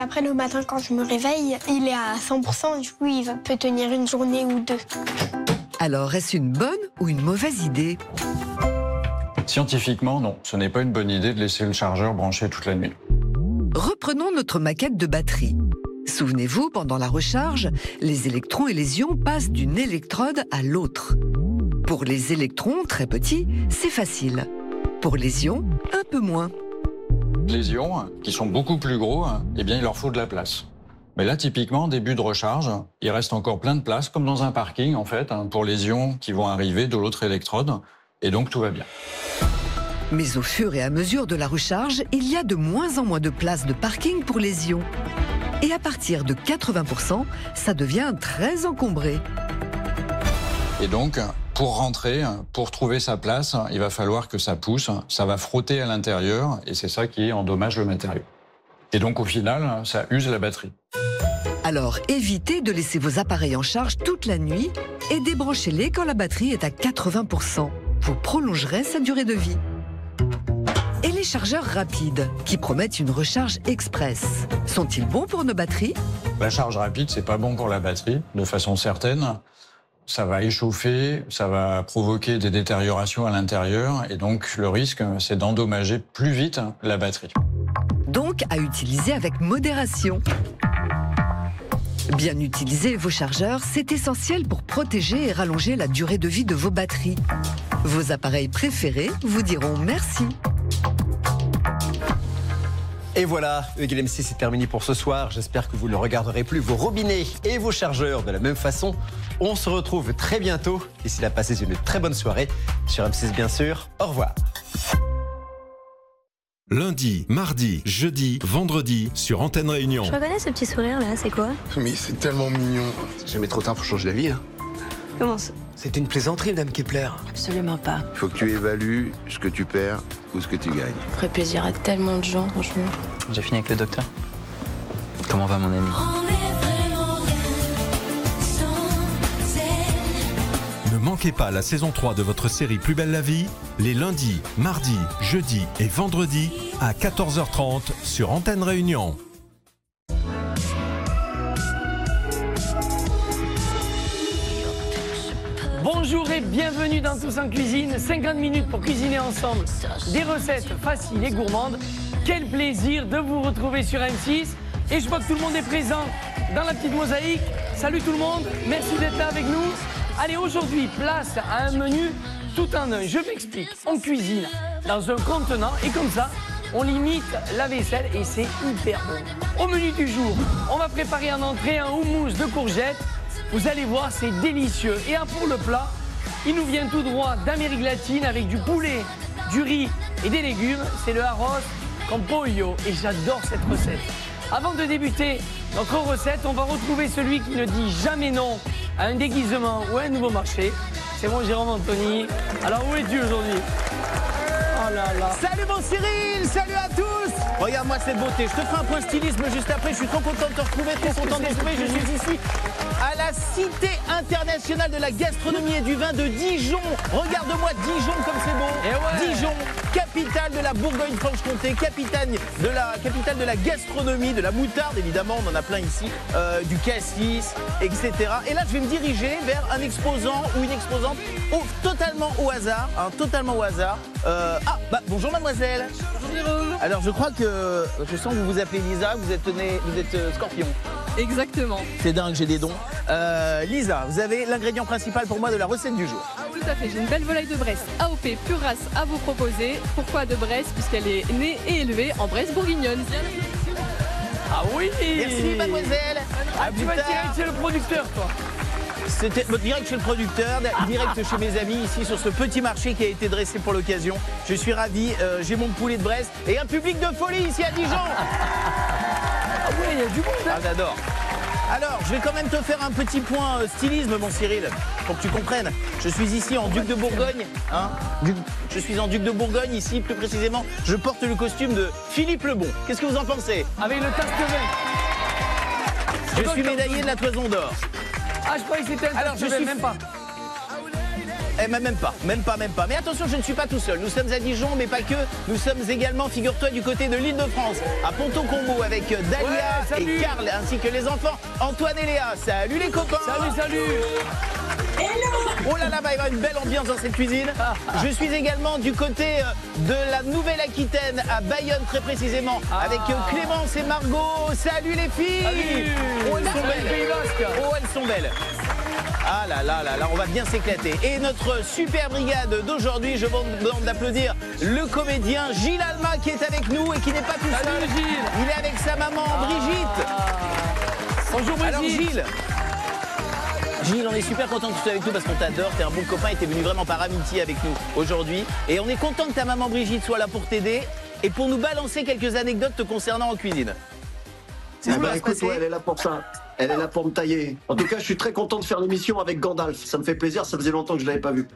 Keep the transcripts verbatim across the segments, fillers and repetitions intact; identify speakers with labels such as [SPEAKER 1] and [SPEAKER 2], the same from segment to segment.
[SPEAKER 1] Après, le matin, quand je me réveille, il est à cent pour cent. Du coup, il va- peut tenir une journée ou deux.
[SPEAKER 2] Alors, est-ce une bonne ou une mauvaise idée?
[SPEAKER 3] Scientifiquement, non. Ce n'est pas une bonne idée de laisser le chargeur branché toute la nuit.
[SPEAKER 2] Reprenons notre maquette de batterie. Souvenez-vous, pendant la recharge, les électrons et les ions passent d'une électrode à l'autre. Pour les électrons, très petits, c'est facile. Pour les ions, un peu moins.
[SPEAKER 3] Les ions, qui sont beaucoup plus gros, eh bien, il leur faut de la place. Mais là, typiquement, début de recharge, il reste encore plein de place, comme dans un parking, en fait, pour les ions qui vont arriver de l'autre électrode. Et donc, tout va bien.
[SPEAKER 2] Mais au fur et à mesure de la recharge, il y a de moins en moins de places de parking pour les ions. Et à partir de quatre-vingts pour cent, ça devient très encombré.
[SPEAKER 3] Et donc, pour rentrer, pour trouver sa place, il va falloir que ça pousse, ça va frotter à l'intérieur, et c'est ça qui endommage le matériau. Et donc, au final, ça use la batterie.
[SPEAKER 2] Alors, évitez de laisser vos appareils en charge toute la nuit et débranchez-les quand la batterie est à quatre-vingts pour cent. Vous prolongerez sa durée de vie. Et les chargeurs rapides, qui promettent une recharge express, sont-ils bons pour nos batteries?
[SPEAKER 3] La charge rapide, c'est pas bon pour la batterie, de façon certaine. Ça va échauffer, ça va provoquer des détériorations à l'intérieur, et donc le risque, c'est d'endommager plus vite la batterie.
[SPEAKER 2] Donc, à utiliser avec modération. Bien utiliser vos chargeurs, c'est essentiel pour protéger et rallonger la durée de vie de vos batteries. Vos appareils préférés vous diront merci.
[SPEAKER 4] Et voilà, E égale M C, c'est terminé pour ce soir. J'espère que vous ne regarderez plus vos robinets et vos chargeurs de la même façon. On se retrouve très bientôt. D'ici là, passez une très bonne soirée sur M six, bien sûr. Au revoir.
[SPEAKER 5] Lundi, mardi, jeudi, vendredi, sur Antenne Réunion.
[SPEAKER 6] Je reconnais ce petit sourire là, c'est quoi?
[SPEAKER 7] Mais c'est tellement mignon. C'est jamais trop tard pour changer d'avis. Hein.
[SPEAKER 6] Comment ça?
[SPEAKER 8] C'est une plaisanterie, Dame Kepler.
[SPEAKER 6] Absolument pas.
[SPEAKER 7] Il faut que tu évalues ce que tu perds ou ce que tu gagnes.
[SPEAKER 6] Ça ferait plaisir à tellement de gens, franchement.
[SPEAKER 9] J'ai fini avec le docteur. Comment va mon ami?
[SPEAKER 5] Ne manquez pas la saison trois de votre série Plus belle la vie, les lundis, mardis, jeudis et vendredis à quatorze heures trente sur Antenne Réunion.
[SPEAKER 10] Bonjour et bienvenue dans Tous en Cuisine, cinquante minutes pour cuisiner ensemble des recettes faciles et gourmandes. Quel plaisir de vous retrouver sur M six. Et je vois que tout le monde est présent dans la petite mosaïque. Salut tout le monde, merci d'être là avec nous. Allez, aujourd'hui, place à un menu tout en un. Je m'explique, on cuisine dans un contenant et comme ça, on limite la vaisselle et c'est hyper bon. Au menu du jour, on va préparer en entrée un houmous de courgettes. Vous allez voir, c'est délicieux. Et pour le plat, il nous vient tout droit d'Amérique latine avec du poulet, du riz et des légumes. C'est le arroz con pollo et j'adore cette recette. Avant de débuter notre recette, on va retrouver celui qui ne dit jamais non à un déguisement ou à un nouveau marché. C'est moi, Jérôme Anthony. Alors, où es-tu aujourd'hui? Oh là là.
[SPEAKER 11] Salut mon Cyril, salut à tous. Regarde-moi cette beauté, je te ferai un point stylisme juste après. Je suis trop content de te retrouver, trop content de te retrouver. Je suis ici à la Cité internationale de la gastronomie et du vin de Dijon. Regarde-moi Dijon comme c'est beau.
[SPEAKER 10] Et ouais.
[SPEAKER 11] Dijon, capitale de la Bourgogne-Franche-Comté, capitale de la capitale de la gastronomie, de la moutarde évidemment, on en a plein ici, euh, du cassis, et cetera. Et là, je vais me diriger vers un exposant ou une exposante au, totalement au hasard, hein, totalement au hasard. Euh, ah, bah bonjour mademoiselle.
[SPEAKER 10] Bonjour Jérôme.
[SPEAKER 11] Alors je crois que je sens que vous vous appelez Lisa, vous êtes né, vous êtes euh, Scorpion.
[SPEAKER 12] Exactement.
[SPEAKER 11] C'est dingue, j'ai des dons. Euh, Lisa, vous avez l'ingrédient principal pour moi de la recette du jour.
[SPEAKER 12] Tout à fait, j'ai une belle volaille de Bresse A O P pure race à vous proposer. Pourquoi de Bresse? Puisqu'elle est née et élevée en Bresse bourguignonne.
[SPEAKER 10] Ah oui.
[SPEAKER 11] Merci mademoiselle.
[SPEAKER 10] Ah,
[SPEAKER 11] À
[SPEAKER 10] tu
[SPEAKER 11] plus
[SPEAKER 10] vas
[SPEAKER 11] tard.
[SPEAKER 10] direct chez le producteur, toi.
[SPEAKER 11] C'était direct chez le producteur, direct chez mes amis ici sur ce petit marché qui a été dressé pour l'occasion. Je suis ravi, euh, j'ai mon poulet de Bresse et un public de folie ici à Dijon.
[SPEAKER 10] Ah ouais, il y a du monde. Hein.
[SPEAKER 11] Ah j'adore. Alors, je vais quand même te faire un petit point euh, stylisme, mon Cyril, pour que tu comprennes. Je suis ici en Duc de Bourgogne. Hein, Duc- je suis en Duc de Bourgogne, ici, plus précisément. Je porte le costume de Philippe le Bon. Qu'est-ce que vous en pensez?
[SPEAKER 10] Avec le tasque
[SPEAKER 11] Je suis médaillé de la Toison d'Or.
[SPEAKER 10] Ah, je croyais que c'était un
[SPEAKER 11] Alors,
[SPEAKER 10] tasque
[SPEAKER 11] je suis-
[SPEAKER 10] même pas.
[SPEAKER 11] Eh ben même pas, même pas, même pas. Mais attention, je ne suis pas tout seul. Nous sommes à Dijon, mais pas que. Nous sommes également, figure-toi, du côté de l'Île-de-France, à Ponto-Combo, avec Dalia
[SPEAKER 10] ouais,
[SPEAKER 11] et Karl, ainsi que les enfants Antoine et Léa. Salut les copains.
[SPEAKER 10] Salut, salut.
[SPEAKER 11] Oh là là, bah, il y aura une belle ambiance dans cette cuisine. Je suis également du côté de la Nouvelle-Aquitaine, à Bayonne très précisément, ah. avec Clémence et Margot. Salut les filles.
[SPEAKER 10] Salut.
[SPEAKER 11] Oh, elles sont
[SPEAKER 10] Salut,
[SPEAKER 11] belles. Oh, elles sont belles. Ah là là là là, on va bien s'éclater. Et notre super brigade d'aujourd'hui, je vous demande d'applaudir le comédien Gilles Alma qui est avec nous et qui n'est pas tout seul.
[SPEAKER 10] Salut Gilles.
[SPEAKER 11] Il est avec sa maman ah. Brigitte.
[SPEAKER 10] Bonjour Brigitte.
[SPEAKER 11] Alors Gilles. Gilles, on est super content que tu sois avec nous parce qu'on t'adore, t'es un bon copain et t'es venu vraiment par amitié avec nous aujourd'hui. Et on est content que ta maman Brigitte soit là pour t'aider et pour nous balancer quelques anecdotes te concernant en cuisine.
[SPEAKER 13] Ah bah écoute, ouais, elle est là pour ça. Elle est là pour me tailler. En tout cas, je suis très content de faire l'émission avec Gandalf. Ça me fait plaisir, ça faisait longtemps que je ne l'avais pas vu.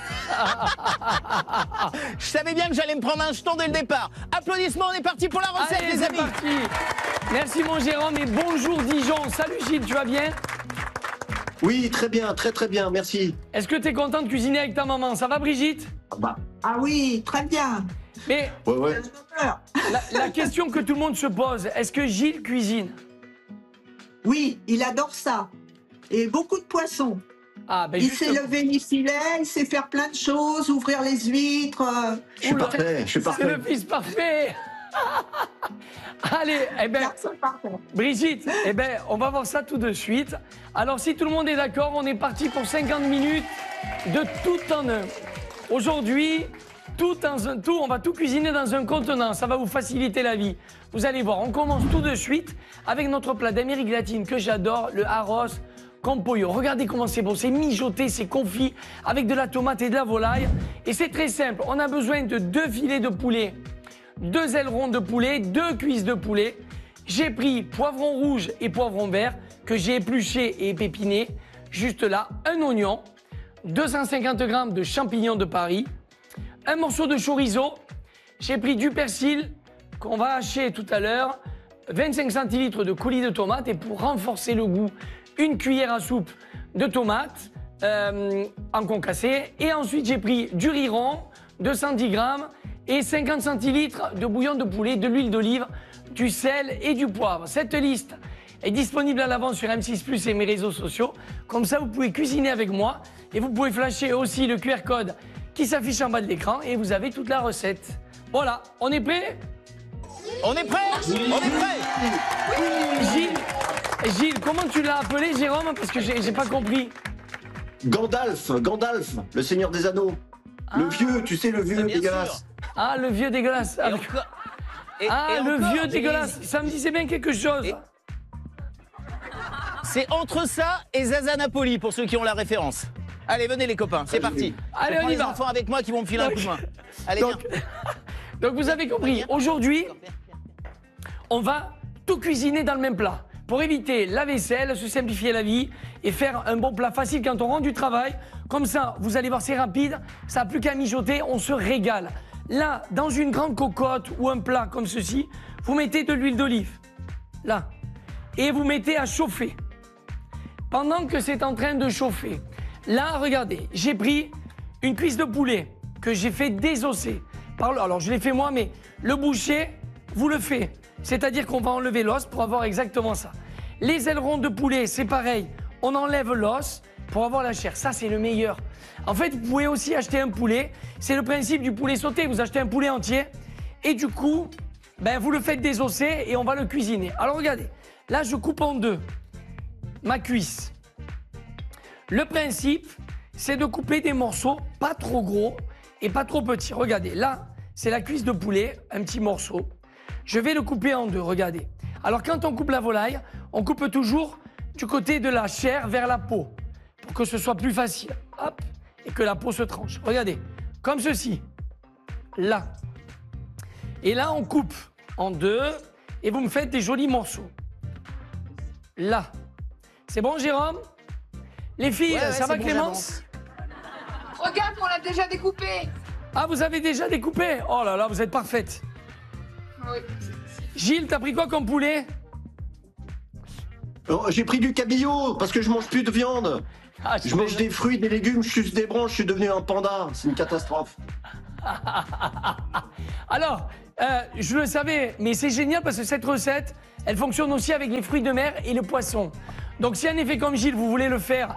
[SPEAKER 11] Je savais bien que j'allais me prendre un jeton dès le départ. Applaudissements, on est parti pour la recette,
[SPEAKER 10] allez,
[SPEAKER 11] les amis.
[SPEAKER 10] Parti. Merci mon Jérôme et bonjour Dijon. Salut Gilles, tu vas bien?
[SPEAKER 13] Oui, très bien, très très bien, merci.
[SPEAKER 10] Est-ce que tu es content de cuisiner avec ta maman? Ça va Brigitte?
[SPEAKER 13] Ah, bah.
[SPEAKER 14] Ah oui, très bien.
[SPEAKER 10] Mais
[SPEAKER 13] ouais, ouais.
[SPEAKER 10] La, la question que tout le monde se pose, est-ce que Gilles cuisine?
[SPEAKER 14] Oui, il adore ça. Et beaucoup de poissons.
[SPEAKER 10] Ah, ben
[SPEAKER 14] il
[SPEAKER 10] justement.
[SPEAKER 14] sait lever les filets, il sait faire plein de choses, ouvrir les huîtres.
[SPEAKER 13] Je suis
[SPEAKER 10] Oula,
[SPEAKER 13] parfait, je suis parfait.
[SPEAKER 10] C'est le fils parfait. Allez, eh ben, Brigitte, eh ben, on va voir ça tout de suite. Alors, si tout le monde est d'accord, on est parti pour cinquante minutes de tout en un. Aujourd'hui, tout dans un tout, on va tout cuisiner dans un contenant. Ça va vous faciliter la vie. Vous allez voir, on commence tout de suite avec notre plat d'Amérique latine que j'adore, le arroz con pollo. Regardez comment c'est beau, c'est mijoté, c'est confit avec de la tomate et de la volaille. Et c'est très simple, on a besoin de deux filets de poulet, deux ailerons de poulet, deux cuisses de poulet. J'ai pris poivron rouge et poivron vert que j'ai épluché et épiné. Juste là, un oignon, deux cent cinquante grammes de champignons de Paris, un morceau de chorizo. J'ai pris du persil qu'on va hacher tout à l'heure, vingt-cinq centilitres de coulis de tomates et pour renforcer le goût, une cuillère à soupe de tomates euh, en concassé. Et ensuite, j'ai pris du riz rond, deux cent dix grammes et cinquante centilitres de bouillon de poulet, de l'huile d'olive, du sel et du poivre. Cette liste est disponible à l'avance sur M six Plus et mes réseaux sociaux. Comme ça, vous pouvez cuisiner avec moi et vous pouvez flasher aussi le Q R code qui s'affiche en bas de l'écran et vous avez toute la recette. Voilà, on est prêt?
[SPEAKER 11] On est prêt? On est prêt?
[SPEAKER 10] Gilles, Gilles, comment tu l'as appelé, Jérôme? Parce que j'ai pas compris.
[SPEAKER 13] Gandalf, Gandalf, le Seigneur des Anneaux. Ah, le vieux, tu sais, le vieux dégueulasse.
[SPEAKER 10] Sûr. Ah, le vieux dégueulasse. Ah,
[SPEAKER 11] et,
[SPEAKER 10] ah
[SPEAKER 11] et
[SPEAKER 10] le
[SPEAKER 11] encore,
[SPEAKER 10] vieux dégueulasse. Ça me disait bien quelque chose. Et...
[SPEAKER 11] C'est entre ça et Zaza Napoli, pour ceux qui ont la référence. Allez, venez les copains, c'est parti.
[SPEAKER 10] Allez,
[SPEAKER 11] on y
[SPEAKER 10] les
[SPEAKER 11] va. enfants avec moi qui vont me filer donc, un coup de main. Allez,
[SPEAKER 10] donc, viens. Donc vous avez compris, aujourd'hui, on va tout cuisiner dans le même plat. Pour éviter la vaisselle, se simplifier la vie et faire un bon plat facile quand on rentre du travail. Comme ça, vous allez voir, c'est rapide, ça n'a plus qu'à mijoter, on se régale. Là, dans une grande cocotte ou un plat comme ceci, vous mettez de l'huile d'olive, là, et vous mettez à chauffer. Pendant que c'est en train de chauffer, là, regardez, j'ai pris une cuisse de poulet que j'ai fait désosser. Alors, je l'ai fait moi, mais le boucher vous le fait. C'est-à-dire qu'on va enlever l'os pour avoir exactement ça. Les ailerons de poulet, c'est pareil. On enlève l'os pour avoir la chair. Ça, c'est le meilleur. En fait, vous pouvez aussi acheter un poulet. C'est le principe du poulet sauté. Vous achetez un poulet entier et du coup, ben, vous le faites désosser et on va le cuisiner. Alors, regardez. Là, je coupe en deux ma cuisse. Le principe, c'est de couper des morceaux pas trop gros et pas trop petits. Regardez, là, c'est la cuisse de poulet, un petit morceau. Je vais le couper en deux, regardez. Alors, quand on coupe la volaille, on coupe toujours du côté de la chair vers la peau pour que ce soit plus facile. Hop, et que la peau se tranche. Regardez, comme ceci. Là. Et là, on coupe en deux et vous me faites des jolis morceaux. Là. C'est bon, Jérôme? Les filles, ouais, ouais, ça va, bon, Clémence?
[SPEAKER 15] Regarde, on l'a déjà découpé.
[SPEAKER 10] Ah, vous avez déjà découpé? Oh là là, vous êtes parfaite.
[SPEAKER 15] Oui.
[SPEAKER 10] Gilles, t'as pris quoi comme poulet?
[SPEAKER 13] Oh, j'ai pris du cabillaud parce que je mange plus de viande.
[SPEAKER 10] Ah,
[SPEAKER 13] je mange des fruits, des légumes, je suce des branches, je suis devenu un panda. C'est une catastrophe.
[SPEAKER 10] Alors, euh, je le savais, mais c'est génial parce que cette recette, elle fonctionne aussi avec les fruits de mer et le poisson. Donc si en effet, comme Gilles, vous voulez le faire